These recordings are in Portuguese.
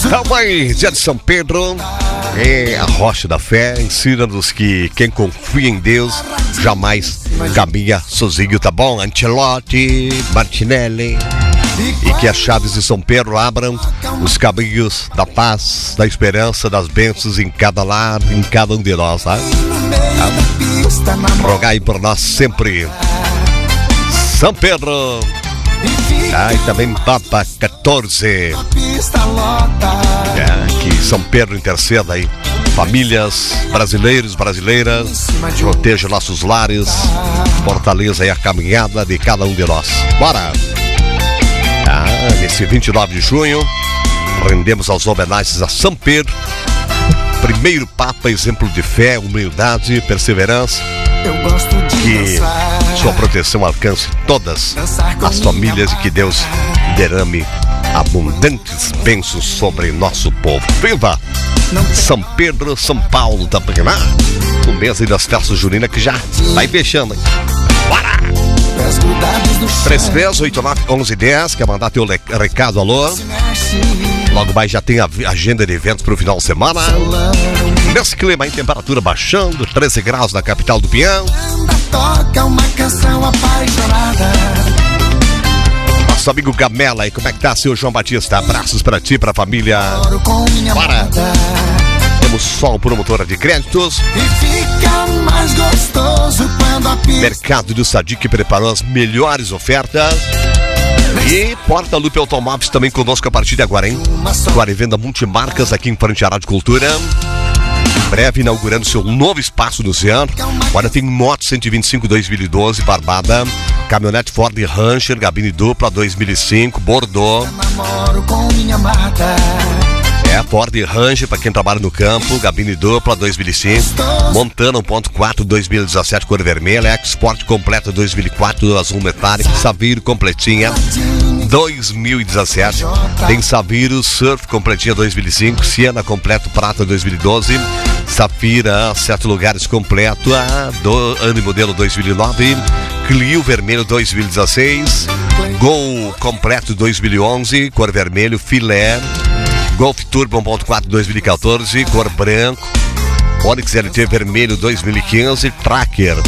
Também, dia de São Pedro, é a rocha da fé, ensina-nos que quem confia em Deus jamais caminha sozinho, tá bom? Ancelotti, Martinelli, e que as chaves de São Pedro abram os caminhos da paz, da esperança, das bênçãos em cada lar, em cada um de nós, tá? Rogai por nós sempre, São Pedro. E também Papa 14. Que São Pedro interceda aí. Famílias brasileiros, brasileiras, proteja nossos lares, fortaleça aí a caminhada de cada um de nós. Bora! Nesse 29 de junho, rendemos as homenagens a São Pedro, primeiro Papa, exemplo de fé, humildade, perseverança. Que sua proteção alcance todas as famílias e que Deus derrame abundantes bênçãos sobre nosso povo. Viva São Pedro, São Paulo também, né? O mês aí das festas juninas que já vai fechando, hein? Bora! 33891110, quer mandar teu recado, alô? Logo mais já tem a agenda de eventos para o final de semana. Nesse clima aí, temperatura baixando, 13 graus na capital do Pião. Toca uma canção apaixonada. Nosso amigo Gamela aí, como é que tá, seu João Batista? Abraços pra ti, pra família. Para! Temos só o promotora de créditos. E fica mais gostoso quando a pista... Mercado do Sadiq preparou as melhores ofertas. E Porta Lupe Automóveis também conosco a partir de agora, hein? Agora em venda multimarcas aqui em frente à Rádio Cultura. Em breve inaugurando seu novo espaço no centro. Olha, tem moto 125 2012 Barbada, caminhonete Ford Ranger, gabine dupla 2005 Bordeaux. Namoro com minha amada. Ford Ranger para quem trabalha no campo, gabine dupla 2005, Montana 1.4 2017 cor vermelha, Export completa 2004 azul metálico, Saviro completinha 2017, tem Saviro Surf completinha 2005, Siena completo prata 2012, Safira 7 lugares completo ano e modelo 2009, Clio vermelho 2016, Gol completo 2011 cor vermelho, filé, Golf Turbo 1.4 2014, cor branco, Onix LT vermelho 2015, Tracker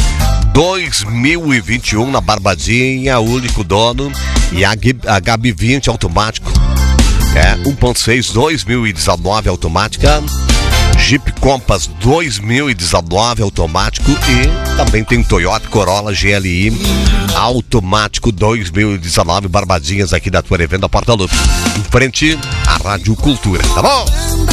2021 na Barbadinha, único dono, e HB20 automático, 1.6 2019 automática, Jeep Compass 2019 automático e também tem Toyota Corolla GLI automático 2019, Barbadinhas aqui da tua revenda Porta Lupe, em frente à Rádio Cultura, tá bom?